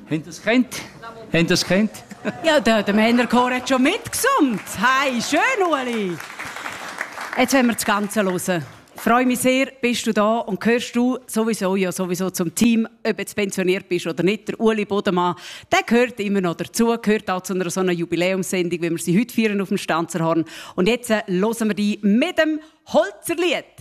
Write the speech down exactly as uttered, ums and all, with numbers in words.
Habt ihr das kennt? Habt ihr das kennt? Ja, der, der Männerchor hat schon mitgesungen. Hey, schön, Uli. Jetzt wollen wir das Ganze hören. Ich freue mich sehr, bist du da und gehörst du sowieso, ja, sowieso zum Team, ob du jetzt pensioniert bist oder nicht. Der Uli Bodemann, der gehört immer noch dazu, gehört auch zu einer so einer Jubiläumssendung, wie wir sie heute feiern auf dem Stanzerhorn. Und jetzt äh, hören wir die mit dem Holzerlied.